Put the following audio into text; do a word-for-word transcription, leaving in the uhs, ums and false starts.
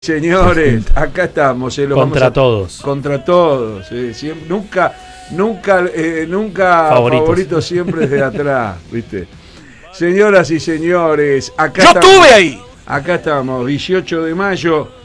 Señores, acá estamos. Eh, los contra vamos a, todos. Contra todos. Eh, siempre, nunca, nunca, eh, nunca Favoritos. favorito siempre desde atrás, ¿viste? Señoras y señores, acá ¡Yo estamos. estuve ahí! Acá estamos, dieciocho de mayo.